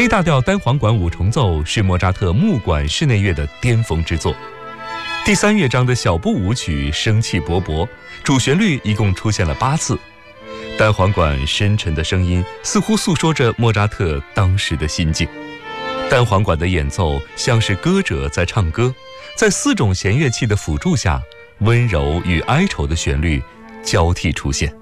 A 大调单簧管五重奏是莫扎特木管室内乐的巅峰之作。第3乐章的小步舞曲生气勃勃，主旋律一共出现了8次。单簧管深沉的声音似乎诉说着莫扎特当时的心境。单簧管的演奏像是歌者在唱歌，在4种弦乐器的辅助下，温柔与哀愁的旋律交替出现。